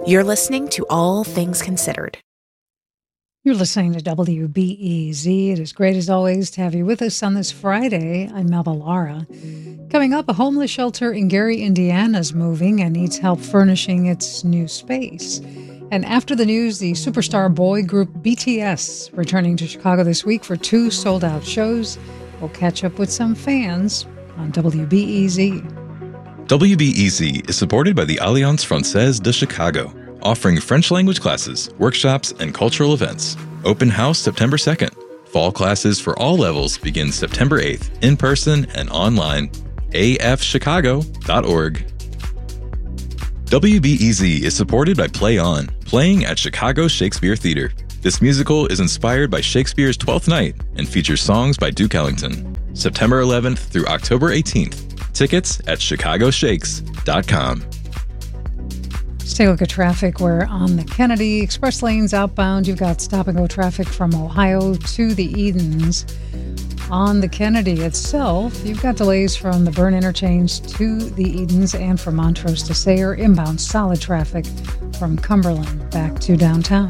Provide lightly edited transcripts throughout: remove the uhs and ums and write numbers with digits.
You're listening to All Things Considered. You're listening to WBEZ. It is great, as always, to have you with us on this Friday. I'm Melba Lara. Coming up, a homeless shelter in Gary, Indiana is moving and needs help furnishing its new space. And after the news, the superstar boy group BTS returning to Chicago this week for 2 sold-out shows. We'll catch up with some fans on WBEZ. WBEZ is supported by the Alliance Française de Chicago, offering French language classes, workshops, and cultural events. Open house September 2nd. Fall classes for all levels begin September 8th, in person and online. afchicago.org. WBEZ is supported by Play On, playing at Chicago Shakespeare Theater. This musical is inspired by Shakespeare's Twelfth Night and features songs by Duke Ellington. September 11th through October 18th. Tickets at chicagoshakes.com. Let's take a look at traffic. We're on the Kennedy Express lanes outbound. You've got stop-and-go traffic from Ohio to the Edens. On the Kennedy itself, you've got delays from the Byrne Interchange to the Edens and from Montrose to Sayre. Inbound solid traffic from Cumberland back to downtown.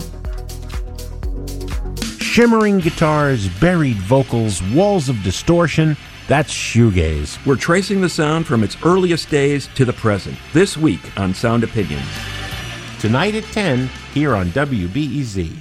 Shimmering guitars, buried vocals, walls of distortion. That's shoegaze. We're tracing the sound from its earliest days to the present. This week on Sound Opinions. Tonight at 10, here on WBEZ.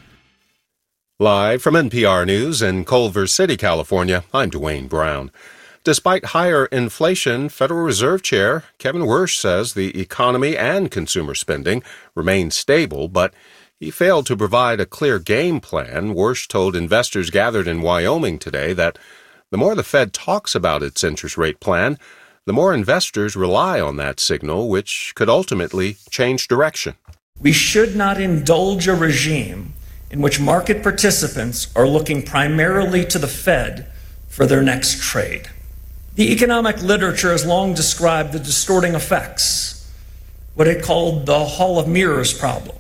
Live from NPR News in Culver City, California, I'm Dwayne Brown. Despite higher inflation, Federal Reserve Chair Kevin Warsh says the economy and consumer spending remain stable, but he failed to provide a clear game plan. Warsh told investors gathered in Wyoming today that the more the Fed talks about its interest rate plan, the more investors rely on that signal, which could ultimately change direction. We should not indulge a regime in which market participants are looking primarily to the Fed for their next trade. The economic literature has long described the distorting effects, what it called the Hall of Mirrors problem.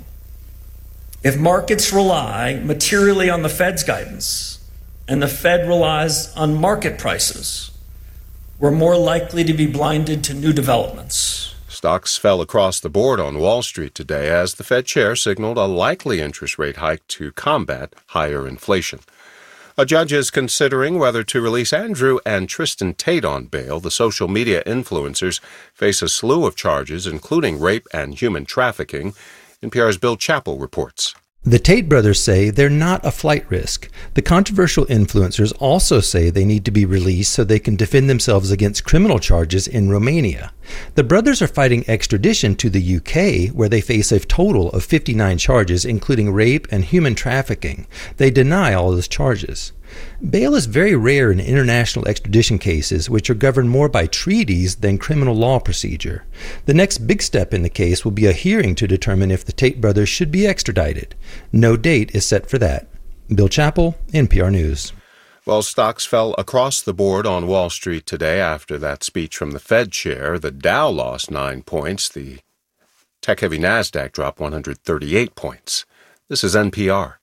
If markets rely materially on the Fed's guidance, and the Fed relies on market prices, we're more likely to be blinded to new developments. Stocks fell across the board on Wall Street today as the Fed chair signaled a likely interest rate hike to combat higher inflation. A judge is considering whether to release Andrew and Tristan Tate on bail. The social media influencers face a slew of charges, including rape and human trafficking. NPR's Bill Chappell reports. The Tate brothers say they're not a flight risk. The controversial influencers also say they need to be released so they can defend themselves against criminal charges in Romania. The brothers are fighting extradition to the UK, where they face a total of 59 charges, including rape and human trafficking. They deny all those charges. Bail is very rare in international extradition cases, which are governed more by treaties than criminal law procedure. The next big step in the case will be a hearing to determine if the Tate brothers should be extradited. No date is set for that. Bill Chappell, NPR News. Well, stocks fell across the board on Wall Street today after that speech from the Fed chair. The Dow lost 9 points. The tech-heavy NASDAQ dropped 138 points. This is NPR.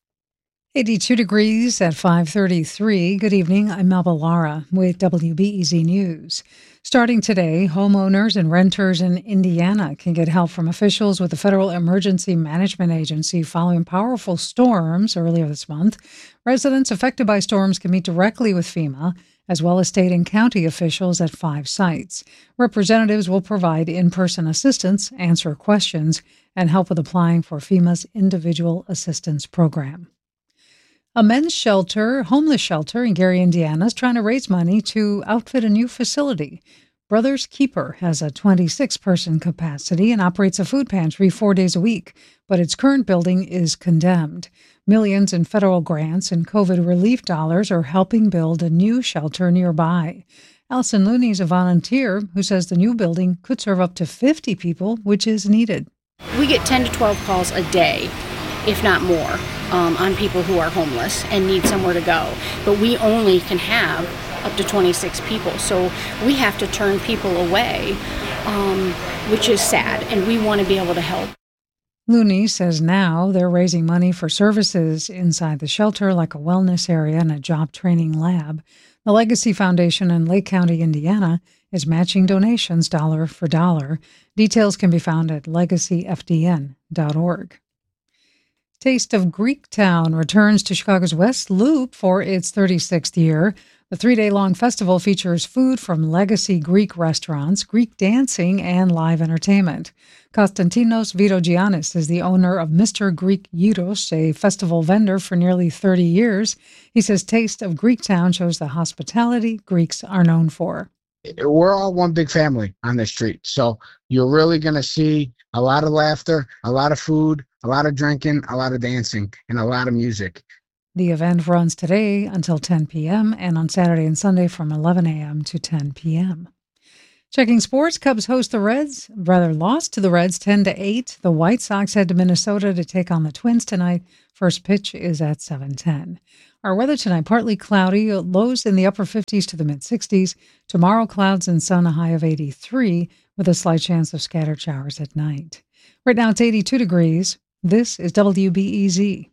82 degrees at 5:33. Good evening. I'm Melba Lara with WBEZ News. Starting today, homeowners and renters in Indiana can get help from officials with the Federal Emergency Management Agency following powerful storms earlier this month. Residents affected by storms can meet directly with FEMA, as well as state and county officials at 5 sites. Representatives will provide in-person assistance, answer questions, and help with applying for FEMA's Individual Assistance Program. A men's homeless shelter in Gary, Indiana, is trying to raise money to outfit a new facility. Brothers Keeper has a 26-person capacity and operates a food pantry 4 days a week, but its current building is condemned. Millions in federal grants and COVID relief dollars are helping build a new shelter nearby. Allison Looney is a volunteer who says the new building could serve up to 50 people, which is needed. We get 10 to 12 calls a day, if not more, on people who are homeless and need somewhere to go. But we only can have up to 26 people, so we have to turn people away, which is sad, and we want to be able to help. Looney says now they're raising money for services inside the shelter, like a wellness area and a job training lab. The Legacy Foundation in Lake County, Indiana, is matching donations dollar for dollar. Details can be found at legacyfdn.org. Taste of Greektown returns to Chicago's West Loop for its 36th year. The 3-day-long festival features food from legacy Greek restaurants, Greek dancing, and live entertainment. Konstantinos Vidogiannis is the owner of Mr. Greek Gyros, a festival vendor for nearly 30 years. He says Taste of Greektown shows the hospitality Greeks are known for. We're all one big family on the street, so you're really going to see a lot of laughter, a lot of food, a lot of drinking, a lot of dancing, and a lot of music. The event runs today until 10 p.m. and on Saturday and Sunday from 11 a.m. to 10 p.m. Checking sports, Cubs lost to the Reds 10-8. The White Sox head to Minnesota to take on the Twins tonight. First pitch is at 7:10. Our weather tonight, partly cloudy, lows in the upper 50s to the mid-60s. Tomorrow, clouds and sun, a high of 83, with a slight chance of scattered showers at night. Right now, it's 82 degrees. This is WBEZ.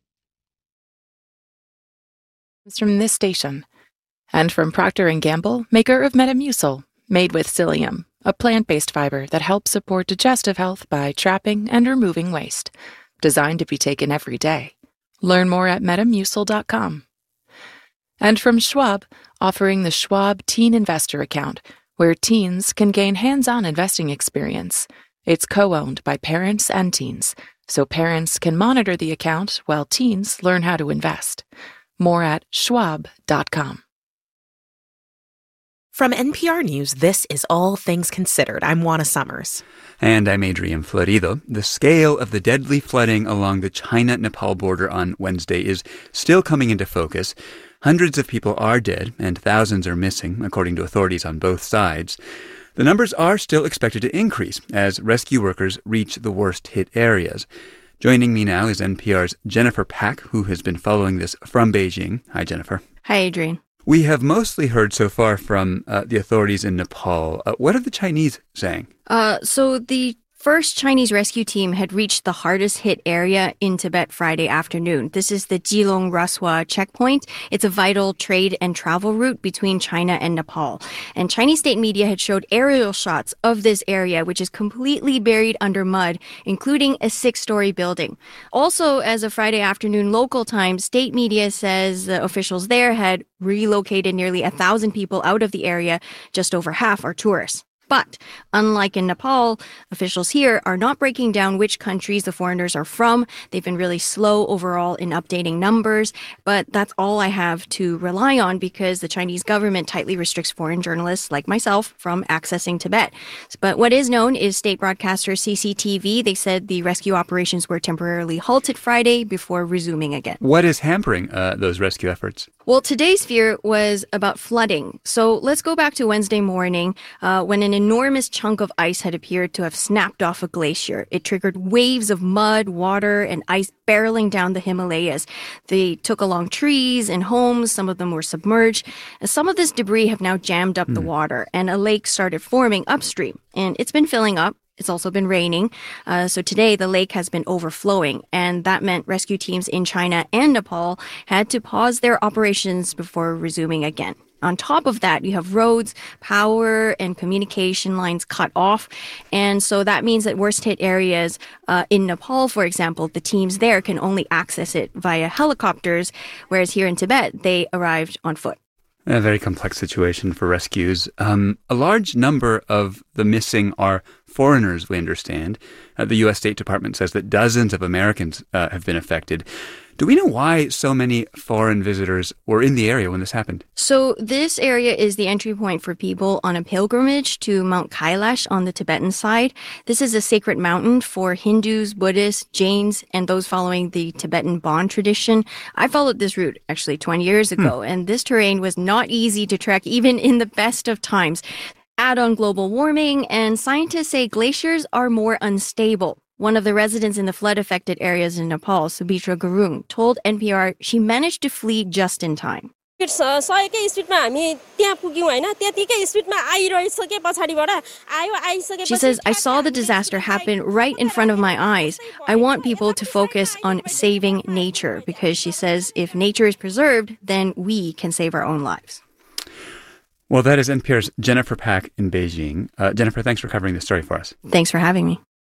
From this station, and from Procter & Gamble, maker of Metamucil, made with psyllium, a plant-based fiber that helps support digestive health by trapping and removing waste. Designed to be taken every day. Learn more at metamucil.com. And from Schwab, offering the Schwab Teen Investor Account, where teens can gain hands-on investing experience. It's co-owned by parents and teens, so parents can monitor the account while teens learn how to invest. More at schwab.com. From NPR News, this is All Things Considered. I'm Juana Summers. And I'm Adrian Florido. The scale of the deadly flooding along the China-Nepal border on Wednesday is still coming into focus. Hundreds of people are dead and thousands are missing, according to authorities on both sides. The numbers are still expected to increase as rescue workers reach the worst-hit areas. Joining me now is NPR's Jennifer Pack, who has been following this from Beijing. Hi, Jennifer. Hi, Adrian. We have mostly heard so far from the authorities in Nepal. What are the Chinese saying? So the first Chinese rescue team had reached the hardest hit area in Tibet Friday afternoon. This is the Jilong Raswa checkpoint. It's a vital trade and travel route between China and Nepal. And Chinese state media had showed aerial shots of this area, which is completely buried under mud, including a 6-story building. Also, as of Friday afternoon local time, state media says the officials there had relocated nearly 1,000 people out of the area. Just over half are tourists. But unlike in Nepal, officials here are not breaking down which countries the foreigners are from. They've been really slow overall in updating numbers, but that's all I have to rely on because the Chinese government tightly restricts foreign journalists like myself from accessing Tibet. But what is known is state broadcaster CCTV. They said the rescue operations were temporarily halted Friday before resuming again. What is hampering those rescue efforts? Well, today's fear was about flooding. So let's go back to Wednesday morning when an enormous chunk of ice had appeared to have snapped off a glacier. It triggered waves of mud, water, and ice barreling down the Himalayas. They took along trees and homes. Some of them were submerged. And some of this debris have now jammed up the water, and a lake started forming upstream. And it's been filling up. It's also been raining. So today, the lake has been overflowing, and that meant rescue teams in China and Nepal had to pause their operations before resuming again. On top of that, you have roads, power, and communication lines cut off. And so that means that worst-hit areas in Nepal, for example, the teams there can only access it via helicopters, whereas here in Tibet, they arrived on foot. A very complex situation for rescues. A large number of the missing are foreigners, we understand. The U.S. State Department says that dozens of Americans have been affected. Do we know why so many foreign visitors were in the area when this happened? So this area is the entry point for people on a pilgrimage to Mount Kailash on the Tibetan side. This is a sacred mountain for Hindus, Buddhists, Jains, and those following the Tibetan Bon tradition. I followed this route actually 20 years ago, and this terrain was not easy to trek even in the best of times. Add on global warming, and scientists say glaciers are more unstable. One of the residents in the flood-affected areas in Nepal, Subhitra Gurung, told NPR she managed to flee just in time. She says, I saw the disaster happen right in front of my eyes. I want people to focus on saving nature because she says if nature is preserved, then we can save our own lives. Well, that is NPR's Jennifer Pack in Beijing. Jennifer, thanks for covering this story for us. Thanks for having me.